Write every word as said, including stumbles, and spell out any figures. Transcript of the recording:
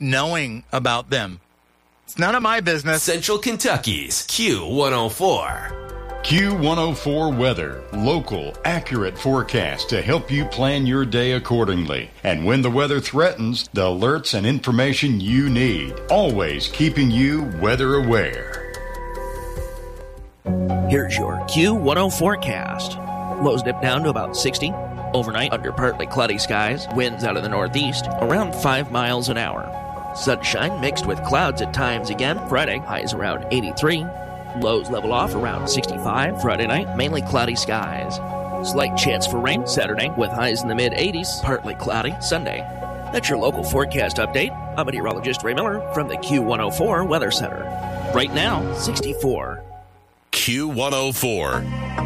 knowing about them. It's none of my business. Central Kentucky's Q one oh four. Q one oh four weather. Local, accurate forecast to help you plan your day accordingly. And when the weather threatens, the alerts and information you need. Always keeping you weather aware. Here's your Q one oh forecast. Lows dip down to about sixty. Overnight, under partly cloudy skies. Winds out of the northeast, around five miles an hour. Sunshine mixed with clouds at times again. Friday, highs around eighty-three. Lows level off around sixty-five. Friday night, mainly cloudy skies. Slight chance for rain Saturday with highs in the mid-eighties, partly cloudy Sunday. That's your local forecast update. I'm meteorologist Ray Miller from the Q one oh four Weather Center. Right now, sixty-four. Q one oh four.